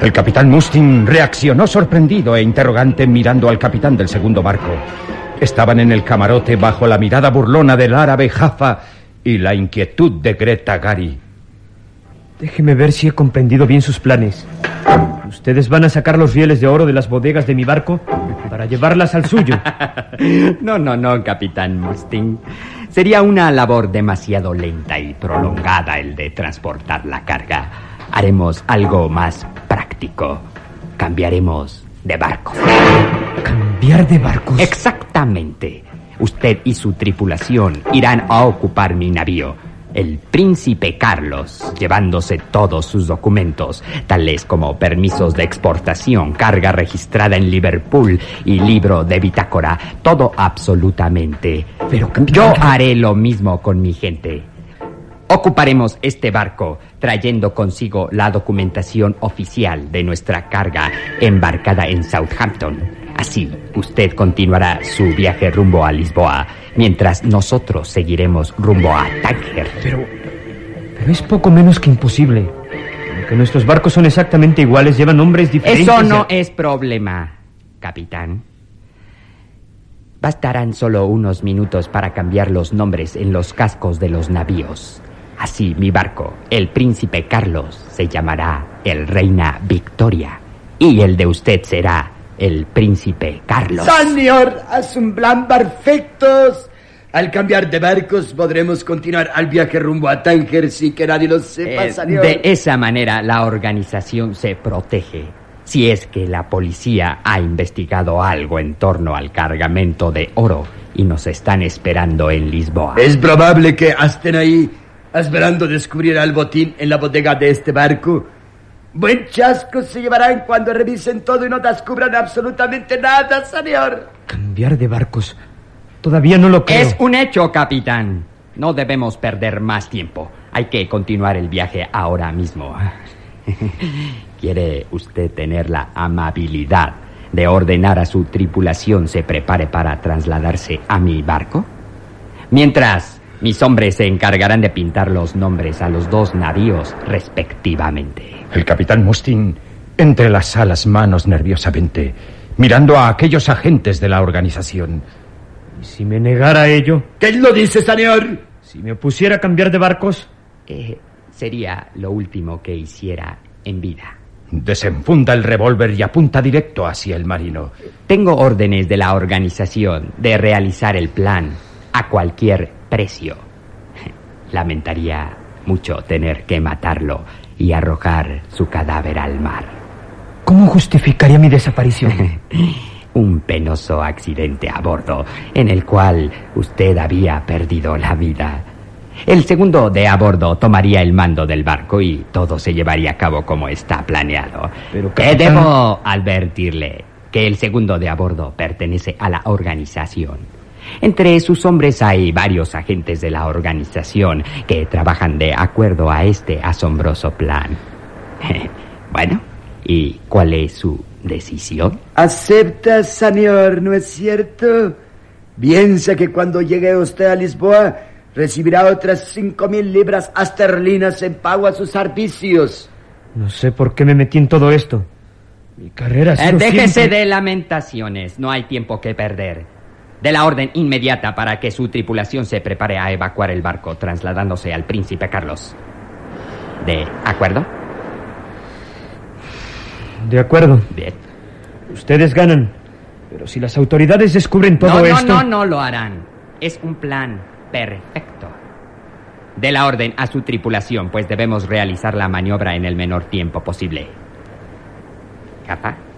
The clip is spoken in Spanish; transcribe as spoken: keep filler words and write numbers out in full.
El capitán Mustin reaccionó sorprendido e interrogante mirando al capitán del segundo barco. Estaban en el camarote bajo la mirada burlona del árabe Jaffa y la inquietud de Greta Gary. Déjeme ver si he comprendido bien sus planes. Ustedes van a sacar los rieles de oro de las bodegas de mi barco para llevarlas al suyo. No, no, no, capitán Mustin. Sería una labor demasiado lenta y prolongada el de transportar la carga. Haremos algo más práctico. Cambiaremos de barco. ¿Cambiar de barcos? Exactamente. Usted y su tripulación irán a ocupar mi navío, el Príncipe Carlos, llevándose todos sus documentos, tales como permisos de exportación, carga registrada en Liverpool y libro de bitácora. Todo absolutamente. Pero yo haré lo mismo con mi gente. Ocuparemos este barco, trayendo consigo la documentación oficial de nuestra carga embarcada en Southampton. Así, usted continuará su viaje rumbo a Lisboa, mientras nosotros seguiremos rumbo a Tánger. Pero, pero es poco menos que imposible. Aunque nuestros barcos son exactamente iguales, llevan nombres diferentes. Eso no es problema, capitán. Bastarán solo unos minutos para cambiar los nombres en los cascos de los navíos. Así, mi barco, el Príncipe Carlos, se llamará el Reina Victoria. Y el de usted será el Príncipe Carlos. Señor, es un plan perfecto. Al cambiar de barcos podremos continuar al viaje rumbo a Tánger sin que nadie lo sepa, eh, señor. De esa manera la organización se protege. Si es que la policía ha investigado algo en torno al cargamento de oro y nos están esperando en Lisboa. Es probable que estén ahí esperando descubrir el botín en la bodega de este barco. Buen chasco se llevarán cuando revisen todo y no descubran absolutamente nada, señor. Cambiar de barcos. Todavía no lo creo. Es un hecho, capitán. No debemos perder más tiempo. Hay que continuar el viaje ahora mismo. ¿Quiere usted tener la amabilidad de ordenar a su tripulación se prepare para trasladarse a mi barco? Mientras, mis hombres se encargarán de pintar los nombres a los dos navíos respectivamente. El capitán Mustin entrelaza las manos nerviosamente, mirando a aquellos agentes de la organización. ¿Y si me negara ello? ¿Qué lo dice, señor? Si me opusiera a cambiar de barcos. Eh, sería lo último que hiciera en vida. Desenfunda el revólver y apunta directo hacia el marino. Tengo órdenes de la organización de realizar el plan a cualquier precio. Lamentaría mucho tener que matarlo y arrojar su cadáver al mar. ¿Cómo justificaría mi desaparición? Un penoso accidente a bordo en el cual usted había perdido la vida. El segundo de a bordo tomaría el mando del barco y todo se llevaría a cabo como está planeado. Pero, capitán... Debo advertirle que el segundo de a bordo pertenece a la organización. Entre sus hombres hay varios agentes de la organización que trabajan de acuerdo a este asombroso plan. Bueno, ¿y cuál es su decisión? Acepta, señor, ¿no es cierto? Piensa que cuando llegue usted a Lisboa recibirá otras cinco mil libras esterlinas en pago a sus servicios. No sé por qué me metí en todo esto. Mi carrera ha sido eh, Déjese siempre... de lamentaciones, no hay tiempo que perder. De la orden inmediata para que su tripulación se prepare a evacuar el barco, trasladándose al Príncipe Carlos. ¿De acuerdo? De acuerdo. Bien. Ustedes ganan. Pero si las autoridades descubren todo no, esto... No, no, no lo harán. Es un plan perfecto. De la orden a su tripulación, pues debemos realizar la maniobra en el menor tiempo posible. ¿Capaz?